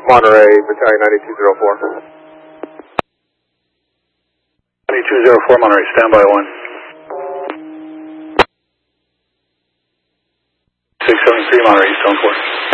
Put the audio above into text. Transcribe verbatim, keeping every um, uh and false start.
Monterey, Battalion ninety-two oh four. ninety-two oh four, Monterey, standby one. six seven three, Monterey, East one four.